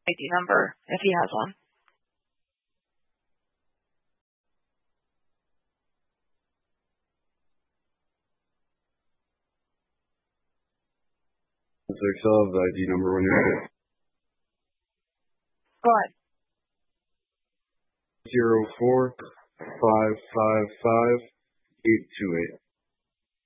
ID number if he has one. Excel, the ID number when you're ready. Go ahead. 04555828.